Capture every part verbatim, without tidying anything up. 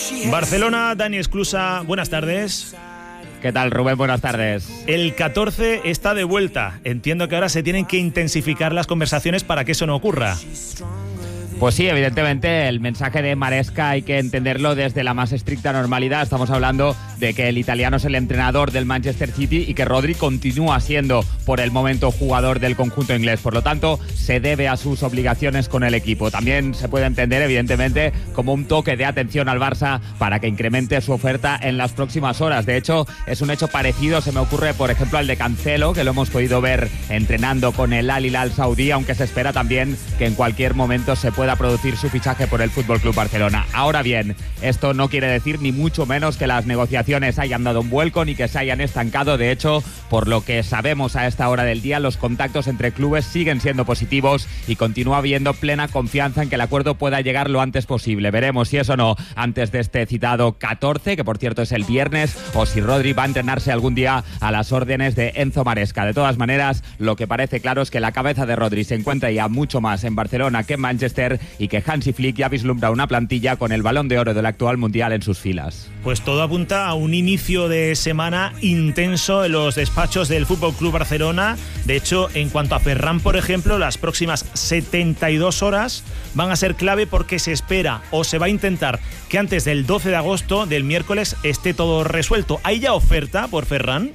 Barcelona, Dani Esclusa, buenas tardes. ¿Qué tal, Rubén? Buenas tardes. El catorce está de vuelta. Entiendo que ahora se tienen que intensificar las conversaciones para que eso no ocurra. Pues sí, evidentemente el mensaje de Maresca hay que entenderlo desde la más estricta normalidad. Estamos hablando de que el italiano es el entrenador del Manchester City y que Rodri continúa siendo por el momento jugador del conjunto inglés. Por lo tanto, se debe a sus obligaciones con el equipo. También se puede entender evidentemente como un toque de atención al Barça para que incremente su oferta en las próximas horas. De hecho, es un hecho parecido, se me ocurre por ejemplo al de Cancelo, que lo hemos podido ver entrenando con el Al Hilal saudí, aunque se espera también que en cualquier momento se pueda a producir su fichaje por el F C Barcelona. Ahora bien, esto no quiere decir ni mucho menos que las negociaciones hayan dado un vuelco ni que se hayan estancado. De hecho, por lo que sabemos a esta hora del día, los contactos entre clubes siguen siendo positivos y continúa habiendo plena confianza en que el acuerdo pueda llegar lo antes posible. Veremos si es o no antes de este citado catorce, que por cierto es el viernes, o si Rodri va a entrenarse algún día a las órdenes de Enzo Maresca. De todas maneras, lo que parece claro es que la cabeza de Rodri se encuentra ya mucho más en Barcelona que en Manchester y que Hansi Flick ya vislumbra una plantilla con el Balón de Oro del actual Mundial en sus filas. Pues todo apunta a un inicio de semana intenso en los despachos del F C Barcelona. De hecho, en cuanto a Ferran, por ejemplo, las próximas setenta y dos horas van a ser clave porque se espera o se va a intentar que antes del doce de agosto, del miércoles, esté todo resuelto. ¿Hay ya oferta por Ferran?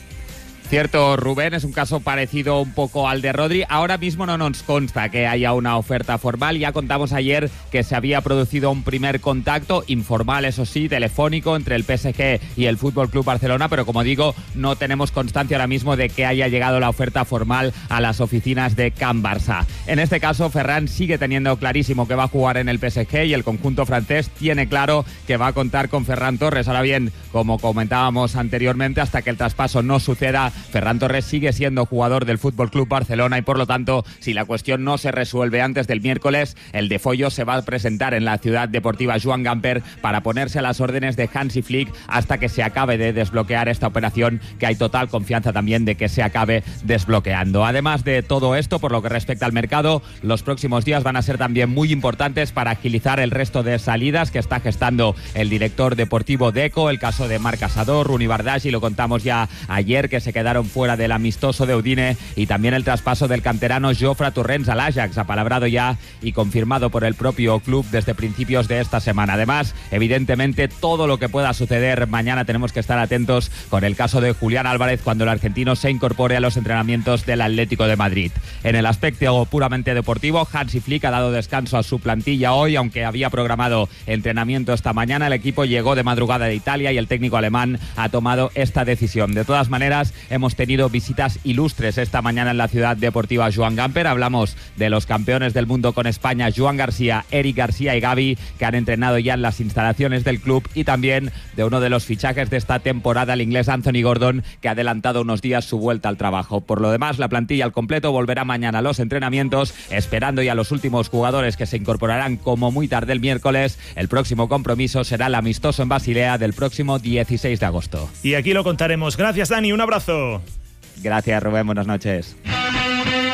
Cierto, Rubén, es un caso parecido un poco al de Rodri. Ahora mismo no nos consta que haya una oferta formal. Ya contamos ayer que se había producido un primer contacto, informal, eso sí, telefónico, entre el P S G y el F C Barcelona, pero como digo, no tenemos constancia ahora mismo de que haya llegado la oferta formal a las oficinas de Can Barça. En este caso, Ferran sigue teniendo clarísimo que va a jugar en el P S G y el conjunto francés tiene claro que va a contar con Ferran Torres. Ahora bien, como comentábamos anteriormente, hasta que el traspaso no suceda, Ferran Torres sigue siendo jugador del F C Barcelona y por lo tanto, si la cuestión no se resuelve antes del miércoles, el de Follo se va a presentar en la ciudad deportiva Joan Gamper para ponerse a las órdenes de Hansi Flick hasta que se acabe de desbloquear esta operación, que hay total confianza también de que se acabe desbloqueando. Además de todo esto, por lo que respecta al mercado, los próximos días van a ser también muy importantes para agilizar el resto de salidas que está gestando el director deportivo Deco, el caso de Marc Casador, Runi Bardghji, lo contamos ya ayer, que se quedaron fuera del amistoso de Udine, y también el traspaso del canterano Jofre Torrens al Ajax, apalabrado ya y confirmado por el propio club desde principios de esta semana. Además, evidentemente, todo lo que pueda suceder mañana tenemos que estar atentos con el caso de Julián Álvarez cuando el argentino se incorpore a los entrenamientos del Atlético de Madrid. En el aspecto puramente deportivo, Hansi Flick ha dado descanso a su plantilla hoy, aunque había programado entrenamiento esta mañana. El equipo llegó de madrugada de Italia y el técnico alemán ha tomado esta decisión. De todas maneras, hemos tenido visitas ilustres esta mañana en la ciudad deportiva Joan Gamper. Hablamos de los campeones del mundo con España, Joan García, Eric García y Gavi, que han entrenado ya en las instalaciones del club, y también de uno de los fichajes de esta temporada, el inglés Anthony Gordon, que ha adelantado unos días su vuelta al trabajo. Por lo demás, la plantilla al completo volverá mañana a los entrenamientos, esperando ya los últimos jugadores que se incorporarán como muy tarde el miércoles. El próximo compromiso será el amistoso en Basilea del próximo dieciséis de agosto. Y aquí lo contaremos. Gracias, Dani. Un abrazo. Gracias, Rubén. Buenas noches.